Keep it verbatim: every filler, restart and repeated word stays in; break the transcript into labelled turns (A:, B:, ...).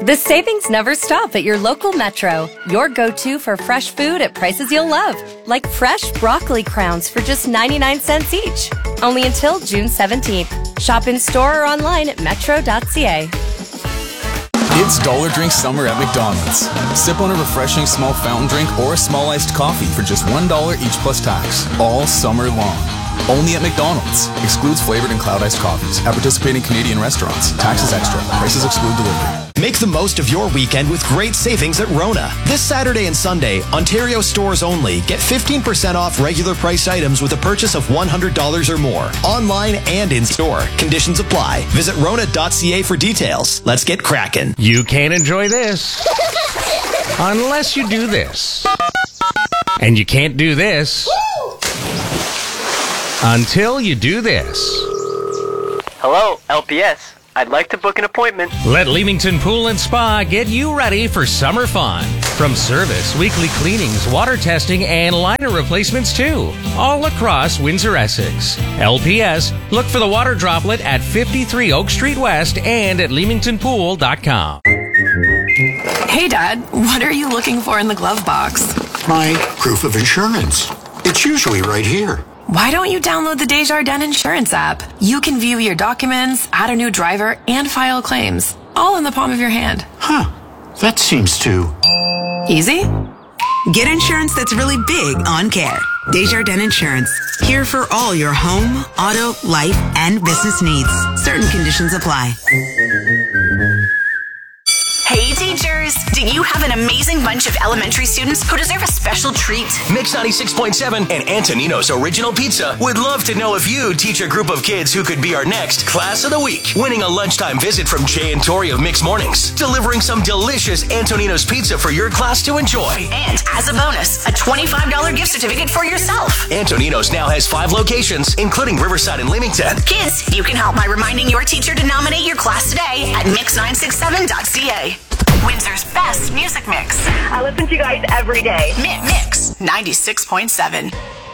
A: The savings never stop at your local Metro. Your go-to for fresh food at prices you'll love. Like fresh broccoli crowns for just ninety-nine cents each. Only until June seventeenth. Shop in store or online at metro dot c a.
B: It's Dollar Drink Summer at McDonald's. Sip on a refreshing small fountain drink or a small iced coffee for just one dollar each plus tax. All summer long. Only at McDonald's. Excludes flavored and cloud iced coffees. At participating Canadian restaurants. Taxes extra. Prices exclude delivery.
C: Make the most of your weekend with great savings at Rona. This Saturday and Sunday, Ontario stores only. Get fifteen percent off regular price items with a purchase of one hundred dollars or more. Online and in store. Conditions apply. Visit rona dot c a for details. Let's get cracking.
D: You can't enjoy this unless you do this. And you can't do this until you do this.
E: Hello, L P S. I'd like to book an appointment.
D: Let Leamington Pool and Spa get you ready for summer fun. From service, weekly cleanings, water testing, and liner replacements too. All across Windsor-Essex. L P S, look for the water droplet at fifty-three Oak Street West and at leamington pool dot com.
F: Hey, Dad, what are you looking for in the glove box?
G: My proof of insurance. It's usually right here.
F: Why don't you download the Desjardins Insurance app? You can view your documents, add a new driver, and file claims, all in the palm of your hand.
G: Huh. That seems too...
F: easy?
H: Get insurance that's really big on care. Desjardins Insurance. Here for all your home, auto, life, and business needs. Certain conditions apply.
I: Hey teachers, do you have an amazing bunch of elementary students who deserve a special treat?
C: Mix ninety-six point seven and Antonino's Original Pizza would love to know if you teach a group of kids who could be our next Class of the Week. Winning a lunchtime visit from Jay and Tori of Mix Mornings. Delivering some delicious Antonino's Pizza for your class to enjoy.
I: And as a bonus, a twenty-five dollars gift certificate for yourself.
C: Antonino's now has five locations, including Riverside and Leamington.
I: Kids, you can help by reminding your teacher to nominate your class today at mix nine six seven dot c a. Windsor's best music mix.
J: I listen to you guys every day.
I: Mi- Mix ninety-six point seven.